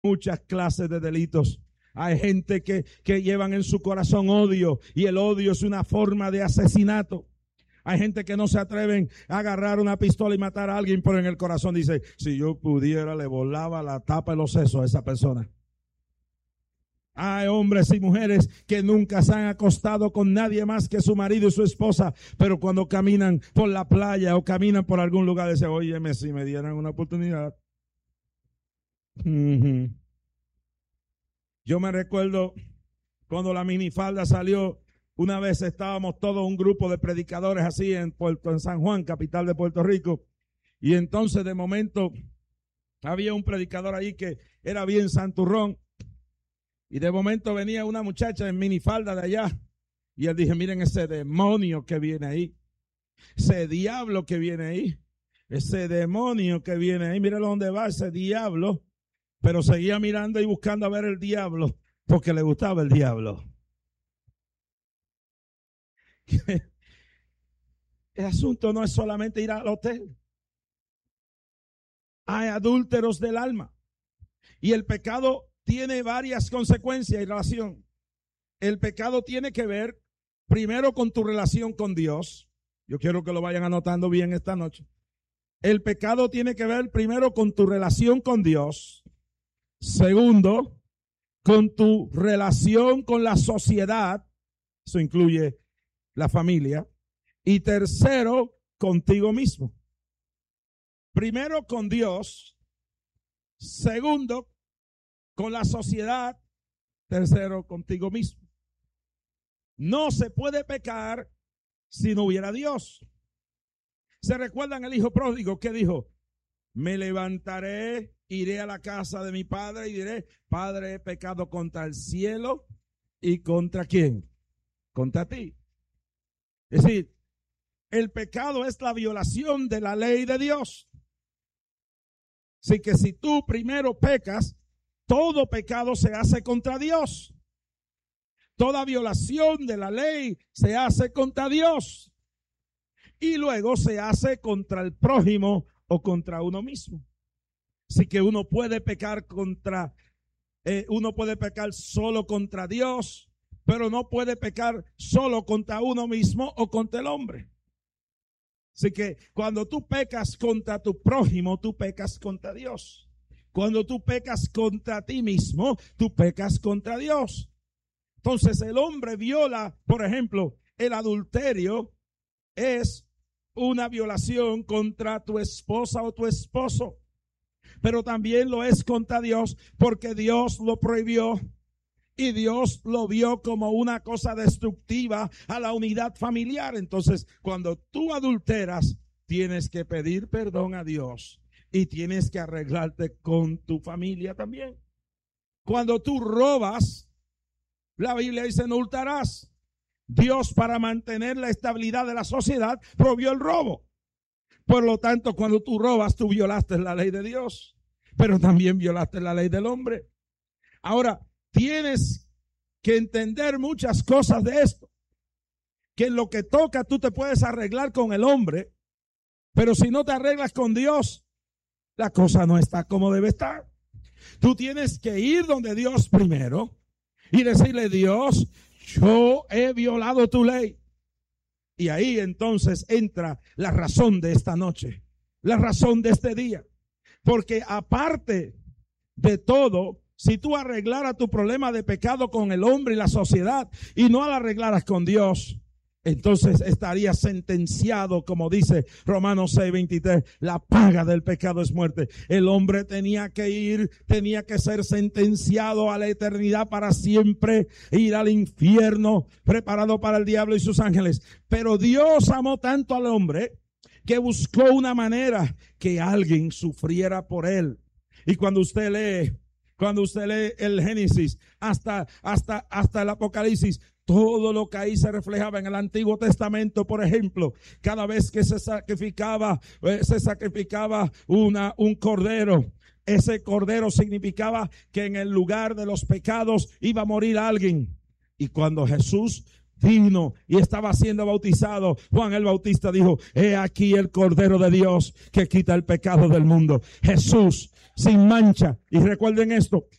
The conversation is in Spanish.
muchas clases de delitos. Hay gente que llevan en su corazón odio, y el odio es una forma de asesinato. Hay gente que no se atreven a agarrar una pistola y matar a alguien, pero en el corazón dice, si yo pudiera le volaba la tapa de los sesos a esa persona. Hay hombres y mujeres que nunca se han acostado con nadie más que su marido y su esposa, pero cuando caminan por la playa o caminan por algún lugar dicen, óyeme, si me dieran una oportunidad. Yo me recuerdo cuando la minifalda salió. Una vez estábamos todo un grupo de predicadores así en San Juan, capital de Puerto Rico. Y entonces de momento había un predicador ahí que era bien santurrón. Y de momento venía una muchacha en minifalda de allá. Y él dije, miren ese demonio que viene ahí. Ese diablo que viene ahí. Ese demonio que viene ahí. Míralo dónde va ese diablo. Pero seguía mirando y buscando a ver el diablo porque le gustaba el diablo. El asunto no es solamente ir al hotel. Hay adúlteros del alma. Y el pecado tiene varias consecuencias y relación. El pecado tiene que ver primero con tu relación con Dios. Yo quiero que lo vayan anotando bien esta noche. El pecado tiene que ver primero con tu relación con Dios. Segundo, con tu relación con la sociedad. Eso incluye la familia. Y tercero, contigo mismo. Primero con Dios. Segundo, con la sociedad. Tercero, contigo mismo. No se puede pecar si no hubiera Dios. ¿Se recuerdan el hijo pródigo que dijo? Me levantaré, iré a la casa de mi padre y diré, Padre, he pecado contra el cielo y contra ¿quién? Contra ti. Es decir, el pecado es la violación de la ley de Dios. Así que si tú primero pecas, todo pecado se hace contra Dios. Toda violación de la ley se hace contra Dios. Y luego se hace contra el prójimo o contra uno mismo. Así que uno puede pecar solo contra Dios, pero no puede pecar solo contra uno mismo o contra el hombre. Así que cuando tú pecas contra tu prójimo, tú pecas contra Dios. Cuando tú pecas contra ti mismo, tú pecas contra Dios. Entonces el hombre viola, por ejemplo, el adulterio es una violación contra tu esposa o tu esposo. Pero también lo es contra Dios porque Dios lo prohibió. Y Dios lo vio como una cosa destructiva a la unidad familiar. Entonces, cuando tú adulteras, tienes que pedir perdón a Dios y tienes que arreglarte con tu familia también. Cuando tú robas, la Biblia dice no hurtarás. Dios, para mantener la estabilidad de la sociedad, prohibió el robo. Por lo tanto, cuando tú robas, tú violaste la ley de Dios, pero también violaste la ley del hombre. Ahora, tienes que entender muchas cosas de esto. Que en lo que toca tú te puedes arreglar con el hombre, pero si no te arreglas con Dios, la cosa no está como debe estar. Tú tienes que ir donde Dios primero y decirle, Dios, yo he violado tu ley. Y ahí entonces entra la razón de esta noche, la razón de este día. Porque aparte de todo, si tú arreglaras tu problema de pecado con el hombre y la sociedad y no lo arreglaras con Dios, entonces estarías sentenciado, como dice Romanos 6:23, la paga del pecado es muerte. El hombre tenía que ser sentenciado a la eternidad para siempre, ir al infierno preparado para el diablo y sus ángeles. Pero Dios amó tanto al hombre que buscó una manera que alguien sufriera por él. Y cuando usted lee el Génesis hasta el Apocalipsis, todo lo que ahí se reflejaba en el Antiguo Testamento, por ejemplo, cada vez que se sacrificaba un cordero, ese cordero significaba que en el lugar de los pecados iba a morir alguien. Y cuando Jesús vino y estaba siendo bautizado, Juan el Bautista dijo, he aquí el Cordero de Dios que quita el pecado del mundo. Jesús sin mancha. Y recuerden esto,